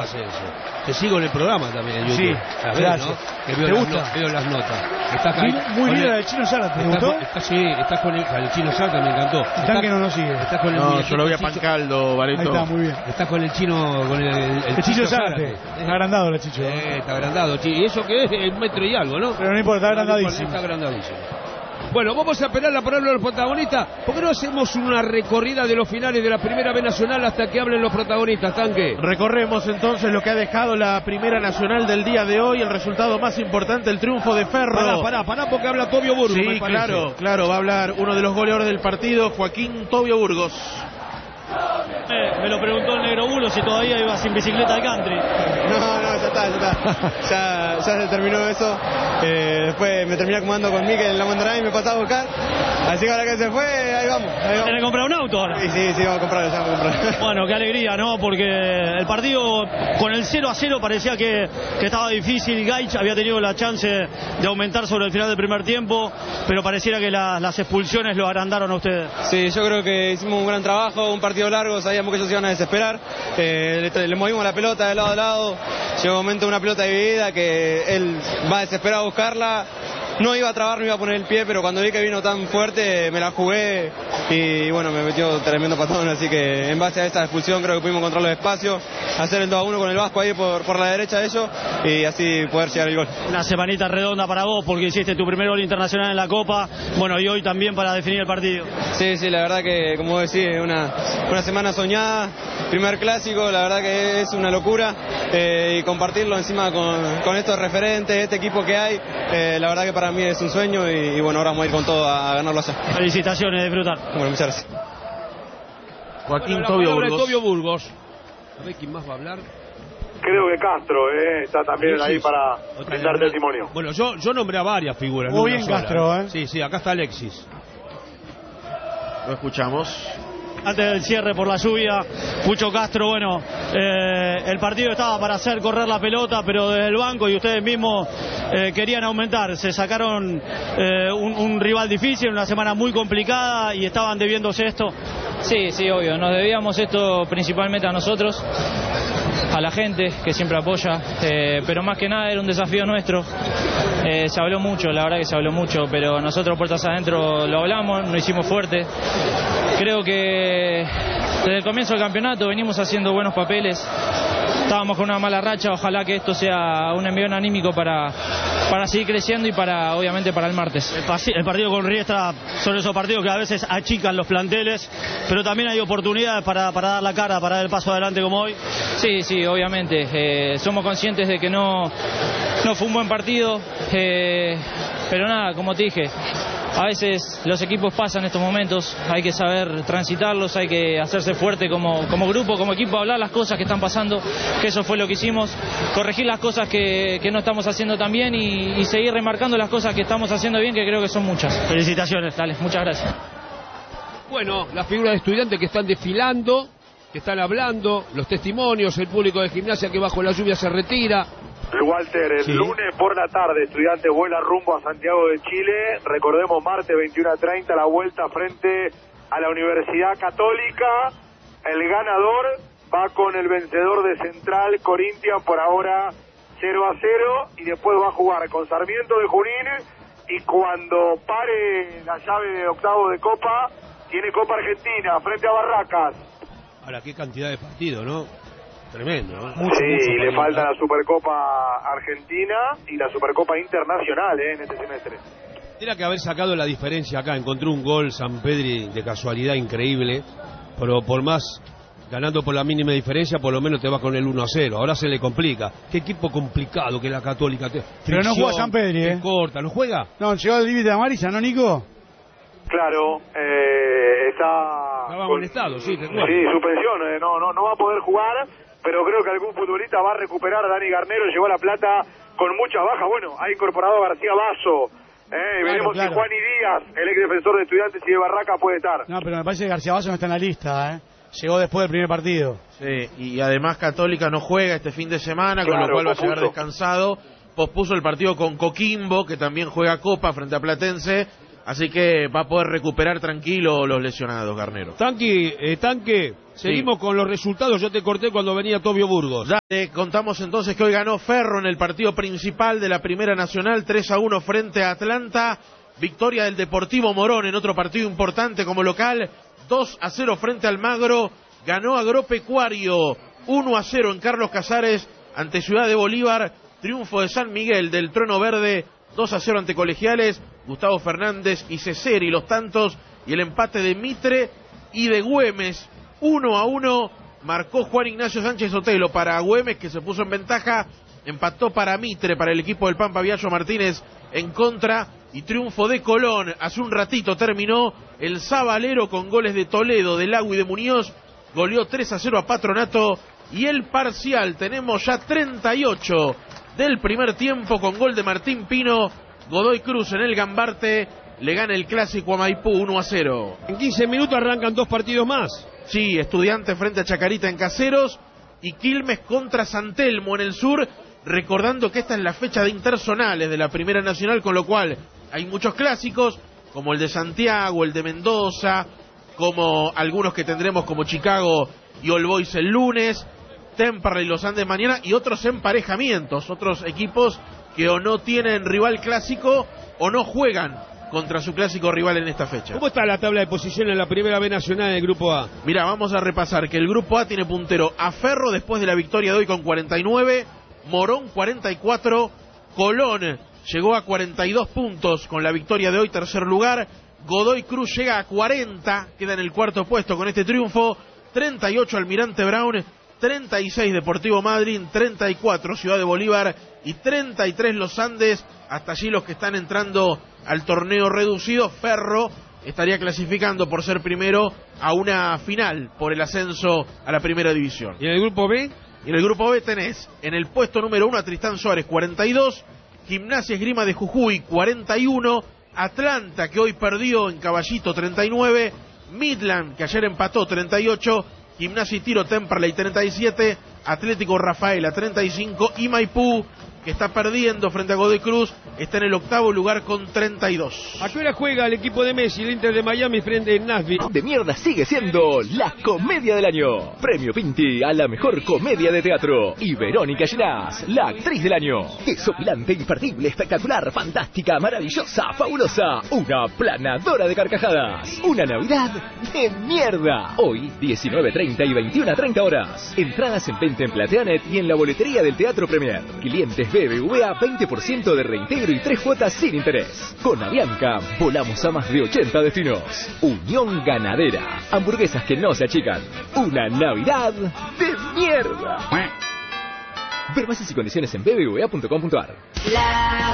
hace eso. Te sigo en el programa también en YouTube. Sí, gracias. ¿No? Que veo las notas. Estás muy linda el Chino Zárate, ¿te gustó? Sí, estás con el Chino Zárate, me encantó. Están que no nos sigue. Estás con no, yo lo voy a Pancaldo, Bareto. Ahí está, muy bien. Estás con el Chino, con el Chicho Zárate. Está agrandado el Chicho. Está agrandado. Y eso que es 1 metro y algo, ¿no? Pero no importa, está agrandadísimo. Está agrandadísimo. Bueno, vamos a esperar la palabra de los protagonistas. ¿Por qué no hacemos una recorrida de los finales de la Primera B Nacional hasta que hablen los protagonistas, Tanque? Recorremos entonces lo que ha dejado la Primera Nacional del día de hoy. El resultado más importante, el triunfo de Ferro. Pará, porque habla Tobio Burgos. Sí, claro, va a hablar uno de los goleadores del partido, Joaquín Tobio Burgos. Me lo preguntó el Negro Bulo si todavía iba sin bicicleta al country. No, ya está. Ya se terminó eso. Después me terminé acomodando con Mikel en la Montaña y me pasaba a buscar. Así que ahora que se fue, ahí vamos. ¿Tenés que comprar un auto ahora? Sí, vamos a comprar. Bueno, qué alegría, ¿no? Porque el partido con el 0-0 parecía que estaba difícil. Gaich había tenido la chance de aumentar sobre el final del primer tiempo, pero pareciera que las expulsiones lo agrandaron a ustedes. Sí, yo creo que hicimos un gran trabajo, un partido largo, sabíamos que ellos iban a desesperar. Le movimos la pelota de lado a lado. Llegó un momento una pelota dividida que él va desesperado a buscarla. No iba a trabar, no iba a poner el pie, pero cuando vi que vino tan fuerte me la jugué y bueno, me metió tremendo patón, así que en base a esta expulsión creo que pudimos encontrar los espacios, hacer el 2-1 con el Vasco ahí por la derecha de ellos y así poder llegar el gol. Una semanita redonda para vos porque hiciste tu primer gol internacional en la Copa, bueno, y hoy también para definir el partido. Sí, la verdad que como decís, una semana soñada, primer clásico, la verdad que es una locura y compartirlo encima con estos referentes, este equipo que hay, la verdad que para mí es un sueño y bueno, ahora vamos a ir con todo a ganarlo allá. Felicitaciones, disfrutar. Bueno, muchas gracias. Joaquín Tobio Burgos. A ver quién más va a hablar. Creo que Castro está también ahí para brindar testimonio. Bueno, yo nombré a varias figuras. Muy bien Castro, Sí, acá está Alexis. Lo escuchamos. Antes del cierre por la lluvia, Pucho Castro, bueno, el partido estaba para hacer correr la pelota, pero desde el banco y ustedes mismos querían aumentar, se sacaron un rival difícil, una semana muy complicada y estaban debiéndose esto. Sí, obvio, nos debíamos esto principalmente a nosotros, a la gente que siempre apoya, pero más que nada era un desafío nuestro. Se habló mucho, la verdad que se habló mucho, pero nosotros puertas adentro lo hablamos, nos hicimos fuerte. Creo que desde el comienzo del campeonato venimos haciendo buenos papeles, estábamos con una mala racha, ojalá que esto sea un envión anímico para seguir creciendo y obviamente para el martes. El partido con Riestra son esos partidos que a veces achican los planteles, pero también hay oportunidades para dar la cara, para dar el paso adelante como hoy. Sí, obviamente, somos conscientes de que no fue un buen partido, pero nada, como te dije, a veces los equipos pasan estos momentos, hay que saber transitarlos, hay que hacerse fuerte como grupo, como equipo, hablar las cosas que están pasando, que eso fue lo que hicimos, corregir las cosas que no estamos haciendo tan bien y seguir remarcando las cosas que estamos haciendo bien, que creo que son muchas. Felicitaciones. Dale, muchas gracias. Bueno, las figuras de estudiantes que están desfilando, que están hablando, los testimonios, el público de Gimnasia que bajo la lluvia se retira. Walter, el lunes por la tarde, Estudiantes vuela rumbo a Santiago de Chile. Recordemos, martes 21:30, la vuelta frente a la Universidad Católica. El ganador va con el vencedor de Central, Corinthians, por ahora 0-0, y después va a jugar con Sarmiento de Junín, y cuando pare la llave de octavo de Copa, tiene Copa Argentina frente a Barracas. Ahora, qué cantidad de partidos, ¿no? Tremendo, ¿no? Mucho, le falta la Supercopa Argentina y la Supercopa Internacional en este semestre. Tiene que haber sacado la diferencia acá. Encontró un gol San Pedri de casualidad increíble, pero por más, ganando por la mínima diferencia, por lo menos te vas con el 1-0. Ahora se le complica. Qué equipo complicado que la Católica. Pero no juega San Pedri, te corta, ¿no juega? No, llegó al límite de amarilla, ¿no, Nico? Claro, estaba amonestado, sí, te acuerdo. Sí, suspensión, no va a poder jugar, pero creo que algún futbolista va a recuperar. Dani Garnero llegó a La Plata con muchas bajas. Bueno, ha incorporado a García Basso. Y veremos si Juan y Díaz, el ex defensor de Estudiantes y de Barraca, puede estar. No, pero me parece que García Basso no está en la lista, Llegó después del primer partido. Sí, y además Católica no juega este fin de semana, con lo cual va a llegar descansado. Pospuso el partido con Coquimbo, que también juega Copa frente a Platense. Así que va a poder recuperar tranquilo los lesionados, Garnero. Tanque, seguimos con los resultados. Yo te corté cuando venía Tobio Burgos. Dale, contamos entonces que hoy ganó Ferro en el partido principal de la Primera Nacional, 3-1 frente a Atlanta. Victoria del Deportivo Morón en otro partido importante como local, 2-0 frente al Magro. Ganó Agropecuario, 1-0 en Carlos Casares ante Ciudad de Bolívar. Triunfo de San Miguel del Trueno Verde, 2-0 ante Colegiales. Gustavo Fernández y Ceseri los tantos, y el empate de Mitre y de Güemes, 1-1. Marcó Juan Ignacio Sánchez Sotelo para Güemes, que se puso en ventaja. Empató para Mitre, para el equipo del Pampa Viallo Martínez en contra. Y triunfo de Colón. Hace un ratito terminó el Sabalero con goles de Toledo, de Lago y de Muñoz. Goleó 3-0 a Patronato. Y el parcial, tenemos ya 38 del primer tiempo con gol de Martín Pino. Godoy Cruz en el Gambarte le gana el clásico a Maipú 1-0. En 15 minutos arrancan 2 partidos más. Sí, Estudiantes frente a Chacarita en Caseros y Quilmes contra San Telmo en el sur. Recordando que esta es la fecha de interzonales de la Primera Nacional, con lo cual hay muchos clásicos, como el de Santiago, el de Mendoza, como algunos que tendremos como Chicago y All Boys el lunes, Temperley y Los Andes mañana, y otros emparejamientos, otros equipos que o no tienen rival clásico o no juegan contra su clásico rival en esta fecha. ¿Cómo está la tabla de posiciones en la Primera B Nacional en el Grupo A? Mira, vamos a repasar que el Grupo A tiene puntero a Ferro después de la victoria de hoy con 49, Morón 44, Colón llegó a 42 puntos con la victoria de hoy, tercer lugar. Godoy Cruz llega a 40, queda en el cuarto puesto con este triunfo. 38 Almirante Brown, 36 Deportivo Madryn, 34 Ciudad de Bolívar y 33 Los Andes. Hasta allí los que están entrando al torneo reducido. Ferro estaría clasificando por ser primero a una final por el ascenso a la Primera División. ¿Y en el Grupo B? Y en el Grupo B tenés en el puesto número 1 a Tristán Suárez 42, Gimnasia Esgrima de Jujuy 41, Atlanta que hoy perdió en Caballito 39, Midland que ayer empató 38, Gimnasia y Tiro Temperley 37, Atlético Rafaela 35 y Maipú, que está perdiendo frente a Godoy Cruz, está en el octavo lugar con 32. ¿A qué hora juega el equipo de Messi, el Inter de Miami frente a Nashville? De mierda sigue siendo la comedia del año. Premio Pinti a la mejor comedia de teatro. Y Verónica Ginás, la actriz del año. Desopilante, imperdible, espectacular, fantástica, maravillosa, fabulosa. Una planadora de carcajadas. Una Navidad de mierda. Hoy, 19:30 y 21:30 horas. Entradas en venta en Plateanet y en la boletería del Teatro Premier. Clientes BBVA, 20% de reintegro y 3 cuotas sin interés. Con Avianca, volamos a más de 80 destinos. Unión Ganadera, hamburguesas que no se achican. Una Navidad de mierda. Ver bases y condiciones en bbva.com.ar.